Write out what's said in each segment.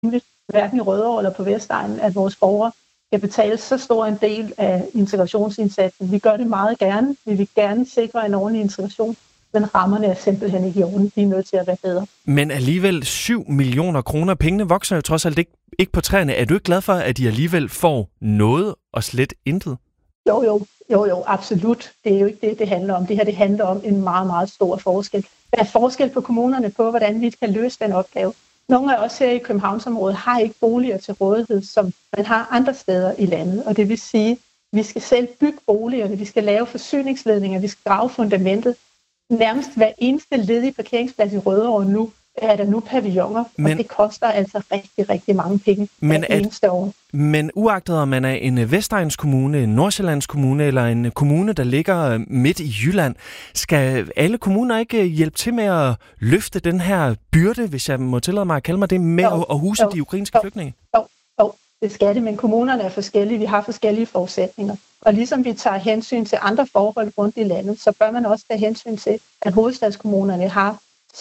rimeligt, hverken i Rødovre eller på Vestegnen, at vores borgere skal betale så stor en del af integrationsindsatsen. Vi gør det meget gerne. Vi vil gerne sikre en ordentlig integration, men rammerne er simpelthen ikke i orden. De er nødt til at være bedre. Men alligevel 7 millioner kroner. Pengene vokser jo trods alt ikke på træerne. Er du ikke glad for, at de alligevel får noget og slet intet? Jo, absolut. Det er jo ikke det handler om. Det her, det handler om en meget, meget stor forskel. Der er forskel på kommunerne på, hvordan vi kan løse den opgave. Nogle af os her i Københavnsområdet har ikke boliger til rådighed, som man har andre steder i landet. Og det vil sige, at vi skal selv bygge boligerne, vi skal lave forsyningsledninger, vi skal grave fundamentet. Nærmest hver eneste ledig parkeringsplads i Rødovre nu, er der nu pavilloner, og det koster altså rigtig, rigtig mange penge hver eneste år. Men uagtet om man er en Vestegns kommune, en Nordsjællands kommune eller en kommune, der ligger midt i Jylland, skal alle kommuner ikke hjælpe til med at løfte den her byrde, hvis jeg må tillade mig at kalde mig det, med at huse de ukrainske flygtninge? Jo, det skal det, men kommunerne er forskellige. Vi har forskellige forudsætninger. Og ligesom vi tager hensyn til andre forhold rundt i landet, så bør man også tage hensyn til, at hovedstadskommunerne har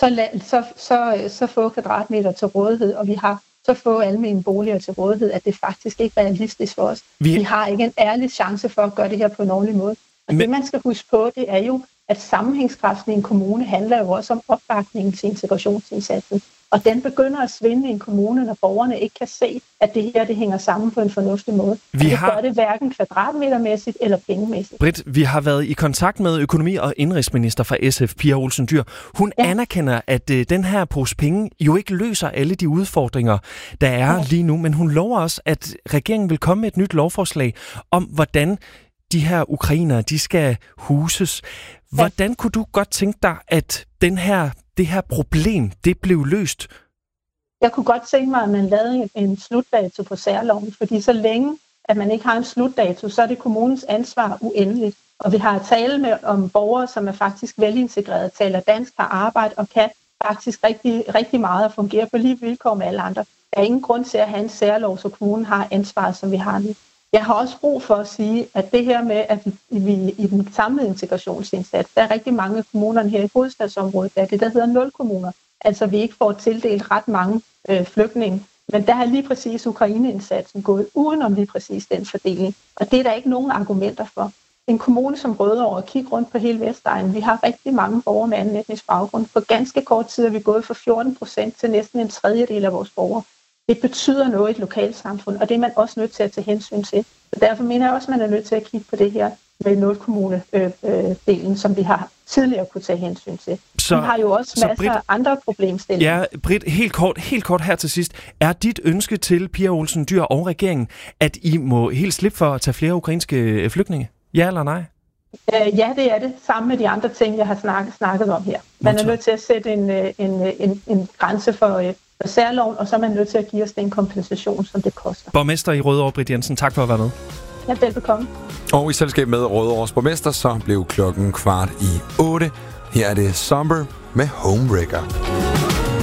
så få kvadratmeter til rådighed, og vi har så få almene boliger til rådighed, at det faktisk ikke er realistisk for os. Vi har ikke en ærlig chance for at gøre det her på en ordentlig måde. Og det, man skal huske på, det er jo, at sammenhængskraften i en kommune handler jo også om opbakningen til integrationsindsatsen. Og den begynder at svinde i en kommune, når borgerne ikke kan se, at det her det hænger sammen på en fornuftig måde. Det gør det hverken kvadratmetermæssigt eller pengemæssigt. Britt, vi har været i kontakt med økonomi- og indenrigsminister fra SF, Pia Olsen Dyhr. Hun anerkender, at den her pose penge jo ikke løser alle de udfordringer, der er lige nu, men hun lover også, at regeringen vil komme med et nyt lovforslag om, hvordan de her ukrainere, de skal huses. Hvordan kunne du godt tænke dig, at det her problem, det blev løst? Jeg kunne godt tænke mig, at man lavede en slutdato på særloven, fordi så længe, at man ikke har en slutdato, så er det kommunens ansvar uendeligt. Og vi har tale om borgere, som er faktisk velintegreret, taler dansk, har arbejde og kan faktisk rigtig, rigtig meget at fungere på lige vilkår med alle andre. Der er ingen grund til at have en særlov, så kommunen har ansvar, som vi har nu. Jeg har også brug for at sige, at det her med, at vi i den samlede integrationsindsats, der er rigtig mange af kommunerne her i hovedstadsområdet, der er det, der hedder 0 kommuner. Altså vi ikke får tildelt ret mange flygtninge. Men der har lige præcis Ukraine-indsatsen gået udenom lige præcis den fordeling. Og det er der ikke nogen argumenter for. En kommune som Rødovre, kig rundt på hele Vestegnen. Vi har rigtig mange borgere med anden etnisk baggrund. På ganske kort tid er vi gået fra 14% til næsten en tredjedel af vores borgere. Det betyder noget i et lokalsamfund, og det er man også nødt til at tage hensyn til. Så derfor mener jeg også, at man er nødt til at kigge på det her med nulkommune-delen, som vi har tidligere kunne tage hensyn til. Vi har jo også masser af andre problemstillinger. Ja, Britt, helt kort her til sidst. Er dit ønske til Pia Olsen Dyhr og regeringen, at I må helt slippe for at tage flere ukrainske flygtninge? Ja eller nej? Ja, det er det. Sammen med de andre ting, jeg har snakket om her. Man er nødt til at sætte en grænse for særloven, og så er man nødt til at give os den kompensation, som det koster. Borgmester i Rødovre, Britt Jensen, tak for at være med. Ja, velbekomme. Og i selskab med Rødovres borgmester, så blev klokken 7:15. Her er det Somber med Homewrecker.